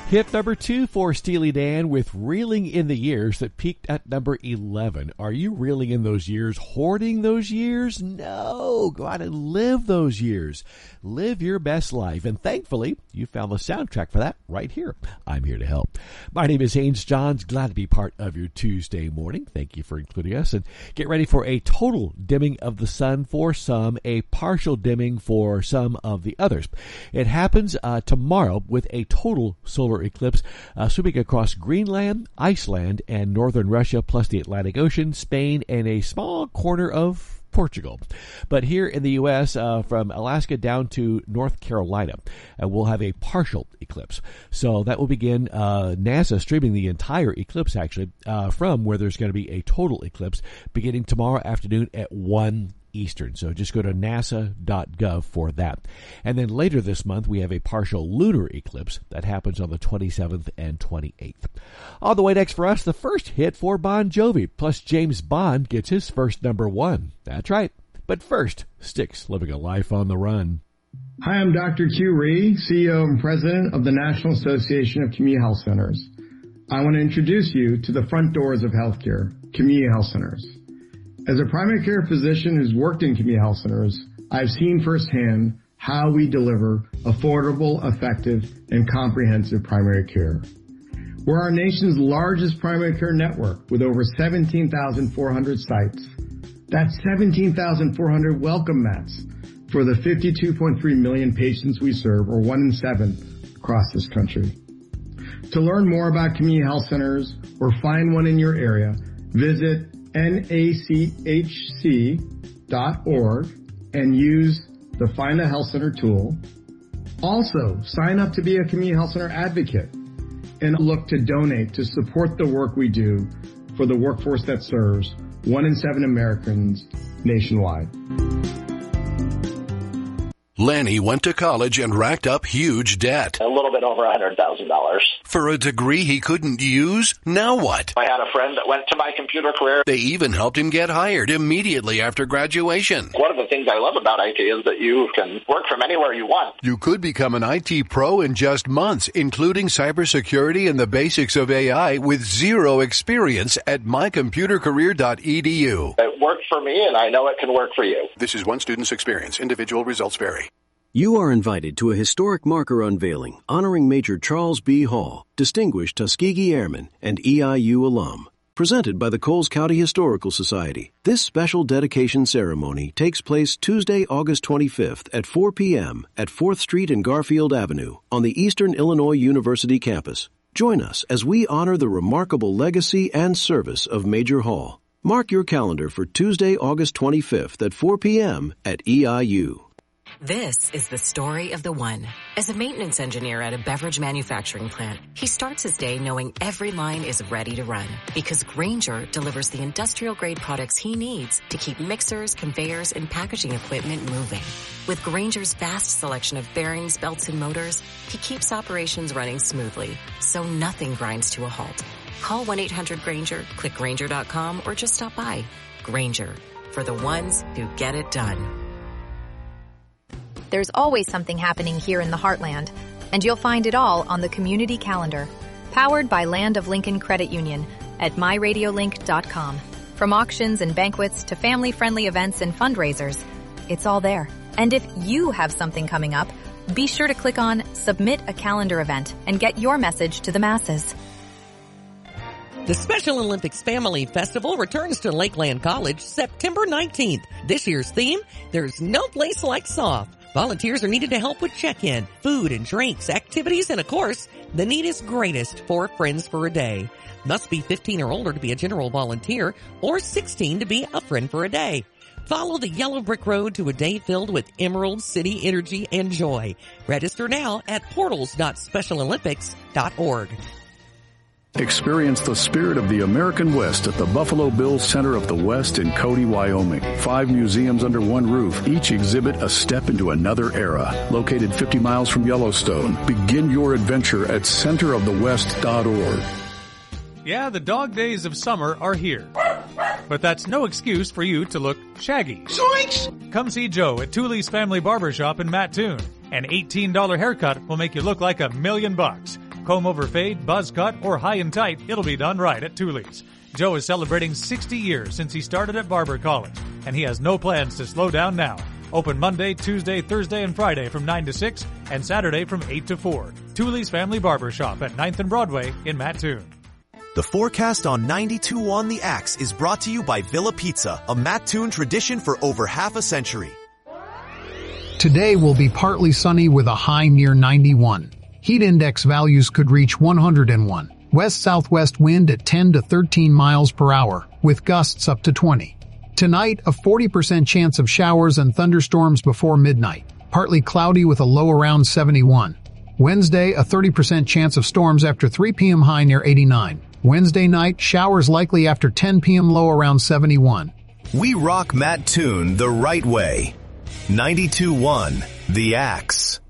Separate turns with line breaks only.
Hit number 2 for Steely Dan with Reeling in the Years that peaked at number 11. Are you reeling in those years, hoarding those years? No, go out and live those years. Live your best life. And thankfully, you found the soundtrack for that right here. I'm here to help. My name is Haynes Johns. Glad to be part of your Tuesday morning. Thank you for including us. And get ready for a total dimming of the sun for some, a partial dimming for some of the others. It happens tomorrow with a total solar eclipse sweeping across Greenland, Iceland, and northern Russia, plus the Atlantic Ocean, Spain, and a small corner of Portugal. But here in the U.S., from Alaska down to North Carolina, we'll have a partial eclipse. So that will begin NASA streaming the entire eclipse, actually, from where there's going to be a total eclipse beginning tomorrow afternoon at 1 Eastern. So just go to nasa.gov for that. And then later this month, we have a partial lunar eclipse that happens on the 27th and 28th. On the way next for us, the first hit for Bon Jovi, plus James Bond gets his first number 1. That's right. But first, Styx living a life on the run.
Hi, I'm Dr. Q Rhee, CEO and President of the National Association of Community Health Centers. I want to introduce you to the front doors of healthcare, community health centers. As a primary care physician who's worked in community health centers, I've seen firsthand how we deliver affordable, effective, and comprehensive primary care. We're our nation's largest primary care network with over 17,400 sites. That's 17,400 welcome mats for the 52.3 million patients we serve, or 1 in 7 across this country. To learn more about community health centers or find one in your area, visit NACHC.org and use the Find a Health Center tool. Also, sign up to be a community health center advocate and look to donate to support the work we do for the workforce that serves 1 in 7 Americans nationwide.
Lanny went to college and racked up huge debt.
A little bit over $100,000.
For a degree he couldn't use? Now what?
I had a friend that went to My Computer Career.
They even helped him get hired immediately after graduation.
One of the things I love about IT is that you can work from anywhere you want.
You could become an IT pro in just months, including cybersecurity and the basics of AI with zero experience at mycomputercareer.edu.
It worked for me, and I know it can work for you.
This is one student's experience. Individual results vary.
You are invited to a historic marker unveiling honoring Major Charles B. Hall, distinguished Tuskegee Airman and EIU alum, presented by the Coles County Historical Society. This special dedication ceremony takes place Tuesday, August 25th at 4 p.m. at 4th Street and Garfield Avenue on the Eastern Illinois University campus. Join us as we honor the remarkable legacy and service of Major Hall. Mark your calendar for Tuesday, August 25th at 4 p.m. at EIU.
This is the story of the one. As a maintenance engineer at a beverage manufacturing plant, he starts his day knowing every line is ready to run because Grainger delivers the industrial-grade products he needs to keep mixers, conveyors, and packaging equipment moving. With Grainger's vast selection of bearings, belts, and motors, he keeps operations running smoothly, so nothing grinds to a halt. Call 1-800-GRAINGER, click Grainger.com, or just stop by. Grainger, for the ones who get it done.
There's always something happening here in the Heartland, and you'll find it all on the community calendar, powered by Land of Lincoln Credit Union at myradiolink.com. From auctions and banquets to family-friendly events and fundraisers, it's all there. And if you have something coming up, be sure to click on Submit a Calendar Event and get your message to the masses.
The Special Olympics Family Festival returns to Lakeland College September 19th. This year's theme, there's no place like soft. Volunteers are needed to help with check-in, food and drinks, activities, and of course, the need is greatest for Friends for a Day. Must be 15 or older to be a general volunteer or 16 to be a friend for a day. Follow the yellow brick road to a day filled with Emerald City energy and joy. Register now at portals.specialolympics.org.
Experience the spirit of the American West at the Buffalo Bills Center of the West in Cody, Wyoming. 5 museums under one roof, each exhibit a step into another era. Located 50 miles from Yellowstone. Begin your adventure at centerofthewest.org.
Yeah, the dog days of summer are here. But that's no excuse for you to look shaggy.
Zoinks!
Come see Joe at Tooley's Family Barbershop in Mattoon. An $18 haircut will make you look like $1,000,000. Comb over fade, buzz cut, or high and tight, it'll be done right at Tooley's. Joe is celebrating 60 years since he started at Barber College, and he has no plans to slow down now. Open Monday, Tuesday, Thursday, and Friday from 9 to 6, and Saturday from 8 to 4. Tooley's Family Barber Shop at 9th and Broadway in Mattoon.
The forecast on 92.1 The Axe is brought to you by Villa Pizza, a Mattoon tradition for over half a century.
Today will be partly sunny with a high near 91. Heat index values could reach 101. West-southwest wind at 10 to 13 miles per hour, with gusts up to 20. Tonight, a 40% chance of showers and thunderstorms before midnight. Partly cloudy with a low around 71. Wednesday, a 30% chance of storms after 3 p.m. high near 89. Wednesday night, showers likely after 10 p.m. low around 71.
We rock Mattoon the right way. 92.1 The Axe.